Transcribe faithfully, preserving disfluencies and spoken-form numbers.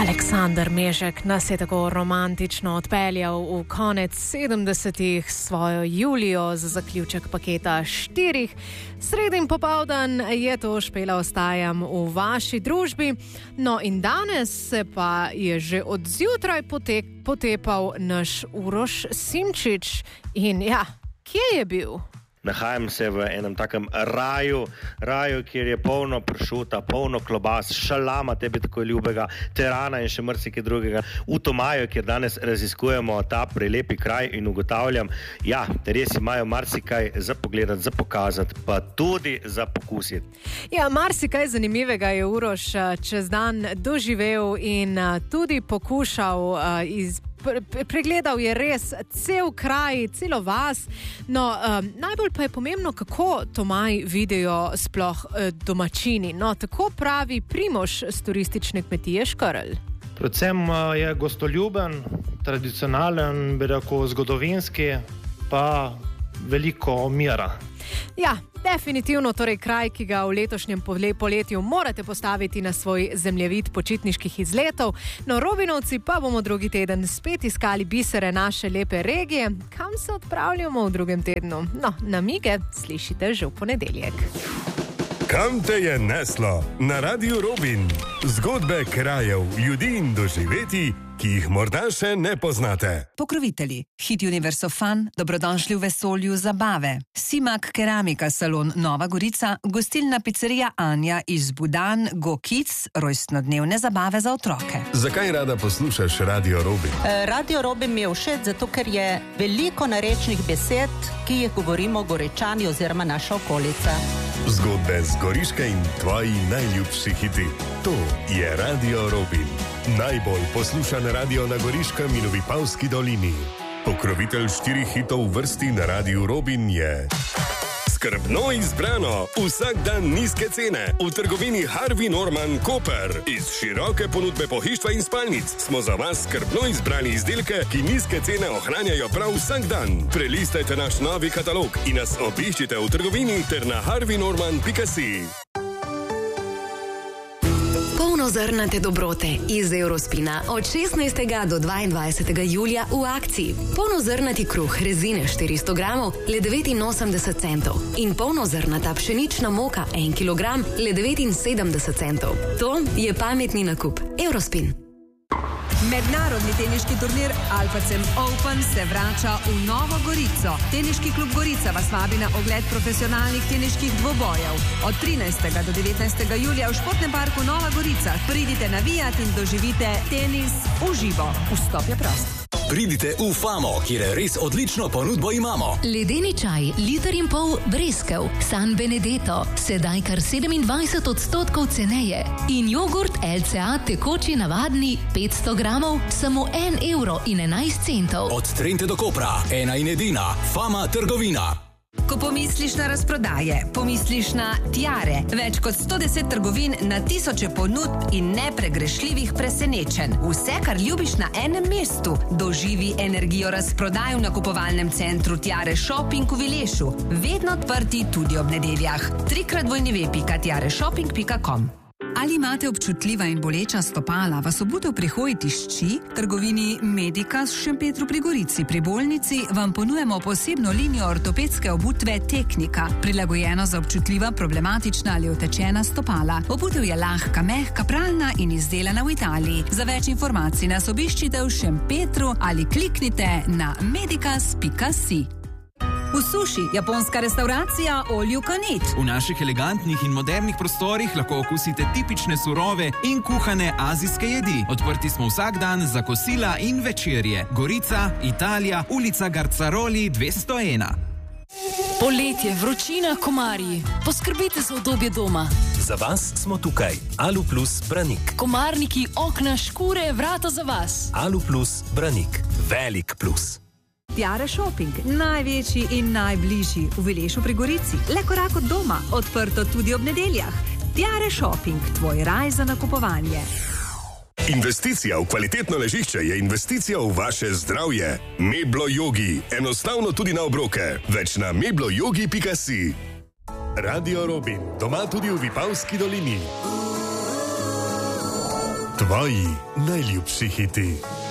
Aleksander Mežek nas je tako romantično odpeljal v konec sedemdesetih s svojo Julijo za zaključek paketa štirih. Sredin popoldan je to Špela ostajam v vaši družbi. No in danes se pa je že od zjutraj potek, potepal naš Uroš Simčič. In ja, kje je bil? Nahajam se v enem takem raju, raju, kjer je polno pršuta, polno klobas, šalama, tebi tako ljubega, terana in še marsikaj drugega. V Tomaju, kjer danes raziskujemo ta prelepi kraj in ugotavljam, ja, res imajo marsikaj za pogledati, za pokazati, pa tudi za pokusiti. Ja, marsikaj zanimivega je Uroš čez dan doživel in tudi pokušal uh, iz Pregledal je res cel kraj, celo vas. No, um, najbolj pa je pomembno, kako Tomaj vidijo sploh uh, domačini. No, tako pravi Primož z turistične kmetije Škrlj. Predvsem uh, je gostoljuben, tradicionalen, bi rekel, zgodovinski, pa veliko mira. Ja, definitivno torej kraj, ki ga v letošnjem poletju morate postaviti na svoj zemljevid počitniških izletov. No, Robinovci pa bomo drugi teden spet iskali bisere naše lepe regije. Kam se odpravljamo v drugem tednu? No, namige slišite že v ponedeljek. Kam te je neslo? Na Radiu Robin. Zgodbe krajev, ljudi in doživeti, ki jih morda še ne poznate. Pokrovitelji. Hit Universo Fun, dobrodošli v vesolju zabave. Simak Keramika salon Nova Gorica, gostilna pizzerija Anja iz Budan, Go Kids, rojstnodnevne zabave za otroke. Zakaj rada poslušaš Radio Robin? Radio Robin mi je všeč, zato ker je veliko narečnih besed, ki jih govorimo Goričani oziroma naša okolica. Zgodbe z Goriške in tvoji najljubši hiti. To je Radio Robin. Najbolj poslušan radio na Goriškem in v Vipavski dolini. Pokrovitelj štirih hitov v vrsti na Radiu Robin je... Skrbno izbrano. Vsak dan nizke cene. V trgovini Harvey Norman Koper. Iz široke ponudbe pohištva in spalnic smo za vas skrbno izbrali izdelke, ki nizke cene ohranjajo prav vsak dan. Prelistajte naš novi katalog in nas obiščite v trgovini ter na harvey norman pika si. Polnozrnate dobrote iz Eurospina od šestnajstega do dvaindvajsetega julija v akciji. Polnozrnati kruh rezine štiristo gramov le devetinosemdeset centov in polnozrnata pšenična moka en kilogram le devetinsedemdeset centov. To je pametni nakup. Eurospin. Mednarodni teniški turnir Alpacem Open se vrača v Novo Gorico. Teniški klub Gorica vas vabi na ogled profesionalnih teniških dvobojev. Od trinajstega do devetnajstega julija v Športnem parku Nova Gorica. Pridite navijati in doživite tenis v živo. Vstop je prost. Pridite v Famo, kjer res odlično ponudbo imamo. Ledeni čaj, liter in pol breskev, San Benedetto, sedaj kar sedemindvajset odstotkov ceneje. In jogurt L C A tekoči navadni petsto gramov, samo en evro in enajst centov. Od Trente do Kopra, ena in edina, Fama trgovina. Ko pomisliš na razprodaje, pomisliš na Tiare. Več kot sto deset trgovin na tisoče ponudb in nepregrešljivih presenečenj. Vse, kar ljubiš na enem mestu. Doživi energijo razprodaj v nakupovalnem centru Tiare Shopping v Vilešu. Vedno odprti tudi ob nedeljah. trikrat w w w pika tiare shopping pika com. Ali imate občutljiva in boleča stopala, vas obute v prehoji tišči? Trgovini Medikas v Šempetru pri Gorici pri bolnici vam ponujemo posebno linijo ortopedske obutve Teknika, prilagojeno za občutljiva, problematična ali otečena stopala. Obutev je lahka, mehka, pralna in izdelana v Italiji. Za več informacij nas obiščite v Šempetru ali kliknite na medikas pika si. V Suši, japonska restauracija All You Can Eat. V naših elegantnih in modernih prostorih lahko okusite tipične surove in kuhane azijske jedi. Odprti smo vsak dan za kosila in večerje. Gorica, Italija, ulica Garcaroli dvesto ena. Poletje, vročina, komarji. Poskrbite za udobje doma. Za vas smo tukaj. Alu Plus Branik. Komarniki, okna, škure, vrata za vas. Alu Plus Branik. Velik plus. Tiare Shopping, največji in najbližji v Vilešu pri Gorici. Le korak od doma, odprto tudi ob nedeljah. Tiare Shopping, tvoj raj za nakupovanje. Investicija v kvalitetno ležišče je investicija v vaše zdravje. Meblo Yogi, enostavno tudi na obroke. Več na meblo yogi pika si. Radio Robin, doma tudi v Vipavski dolini. Tvoji najljubši hiti.